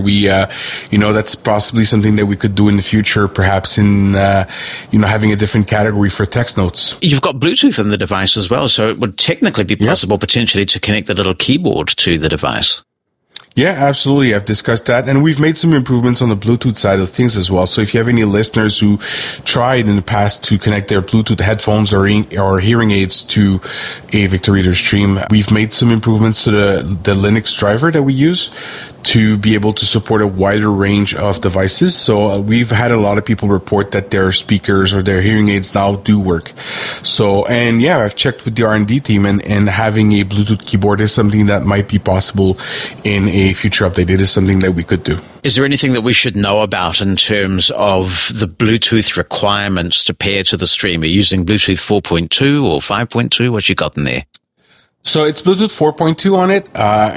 That's possibly something that we could do in the future, perhaps in, having a different category for text notes. You've got Bluetooth in the device as well, so it would technically be possible potentially to connect the little keyboard to the device. Yeah, absolutely. I've discussed that. And we've made some improvements on the Bluetooth side of things as well. So if you have any listeners who tried in the past to connect their Bluetooth headphones or hearing aids to a Victor Reader Stream, we've made some improvements to the Linux driver that we use to be able to support a wider range of devices. So we've had a lot of people report that their speakers or their hearing aids now do work. So, and yeah, I've checked with the R&D team, and having a Bluetooth keyboard is something that might be possible in a future update. It is something that we could do. Is there anything that we should know about in terms of the Bluetooth requirements to pair to the stream? Are you using Bluetooth 4.2 or 5.2? What you got in there? So it's Bluetooth 4.2 on it,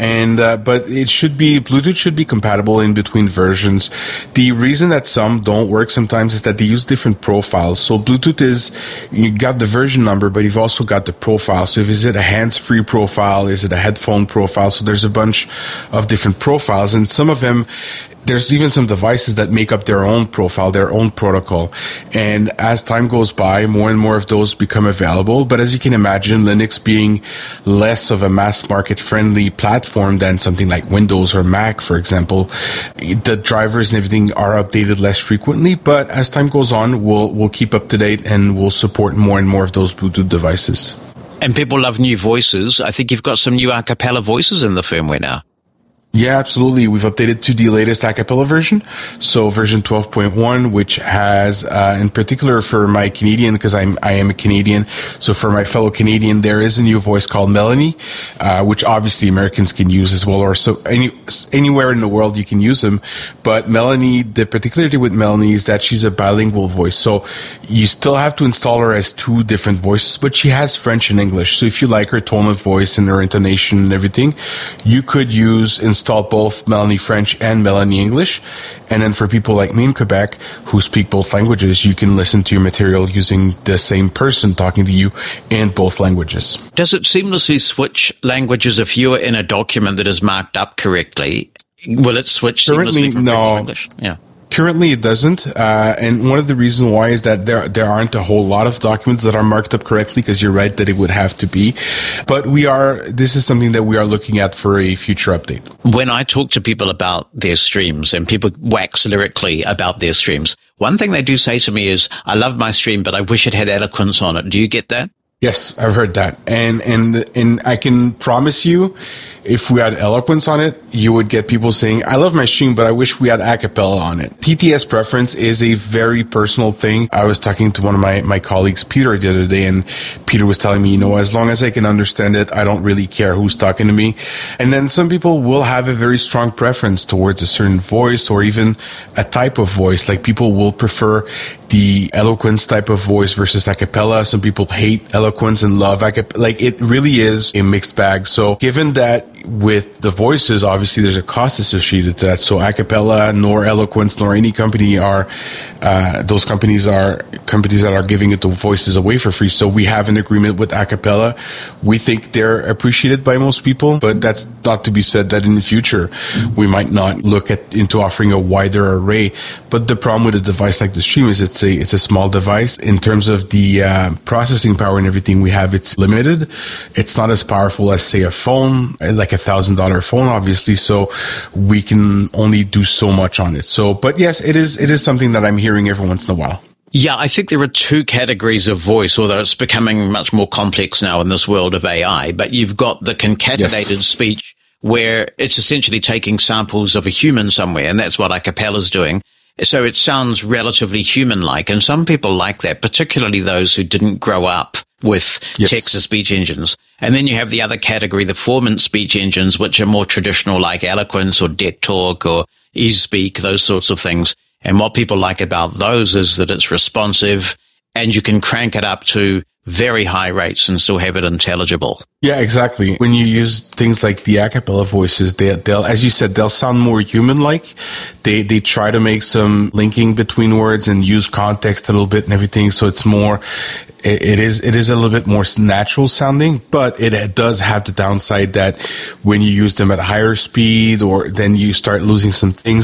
but Bluetooth should be compatible in between versions. The reason that some don't work sometimes is that they use different profiles. So Bluetooth you got the version number, but you've also got the profile. So is it a hands-free profile? Is it a headphone profile? So there's a bunch of different profiles, and some of them, there's even some devices that make up their own profile, their own protocol. And as time goes by, more and more of those become available. But as you can imagine, Linux being less of a mass market friendly platform than something like Windows or Mac, for example, the drivers and everything are updated less frequently. But as time goes on, we'll keep up to date, and we'll support more and more of those Bluetooth devices. And people love new voices. I think you've got some new a cappella voices in the firmware now. Yeah, absolutely. We've updated to the latest a cappella version. So version 12.1, which has, in particular for my Canadian, because I am a Canadian. So for my fellow Canadian, there is a new voice called Melanie, which obviously Americans can use as well, or so anywhere in the world you can use them. But Melanie, the particularity with Melanie is that she's a bilingual voice. So you still have to install her as two different voices, but she has French and English. So if you like her tone of voice and her intonation and everything, you could install both Melanie French and Melanie English. And then for people like me in Quebec who speak both languages, you can listen to your material using the same person talking to you in both languages. Does it seamlessly switch languages if you are in a document that is marked up correctly? Will it switch seamlessly from French to English? Yeah. Currently, it doesn't, and one of the reasons why is that there aren't a whole lot of documents that are marked up correctly, because you're right that it would have to be. But this is something that we are looking at for a future update. When I talk to people about their streams, and people wax lyrically about their streams, one thing they do say to me is, I love my stream, but I wish it had eloquence on it. Do you get that? Yes, I've heard that. And I can promise you, if we had eloquence on it, you would get people saying, I love my stream, but I wish we had a cappella on it. TTS preference is a very personal thing. I was talking to one of my colleagues, Peter, the other day, and Peter was telling me, as long as I can understand it, I don't really care who's talking to me. And then some people will have a very strong preference towards a certain voice or even a type of voice. Like people will prefer the eloquence type of voice versus a cappella. Some people hate eloquence and love a cappella. Like it really is a mixed bag. So given that with the voices, obviously there's a cost associated to that. So a cappella, nor eloquence, nor any company those companies are companies that are giving it the voices away for free. So we have an agreement with a cappella. We think they're appreciated by most people, but that's not to be said that in the future we might not look into offering a wider array. But the problem with a device like the Stream is it's a small device. In terms of the processing power and everything we have, it's limited. It's not as powerful as, say, a phone, like $1,000 phone, obviously. So we can only do so much on it. So, but yes, it is something that I'm hearing every once in a while. Yeah, I think there are two categories of voice, although it's becoming much more complex now in this world of AI. But you've got the concatenated speech, where it's essentially taking samples of a human somewhere, and that's what a cappella's doing. So it sounds relatively human-like, and some people like that, particularly those who didn't grow up with text-to-speech engines. And then you have the other category, the formant speech engines, which are more traditional, like Eloquence or DeepTalk or EaseSpeak, those sorts of things. And what people like about those is that it's responsive, and you can crank it up to very high rates and still have it intelligible. Yeah, exactly. When you use things like the a cappella voices, they'll, as you said, they'll sound more human-like. They try to make some linking between words and use context a little bit and everything. So it's more, it is a little bit more natural sounding, but it does have the downside that when you use them at higher speed, or then you start losing some things.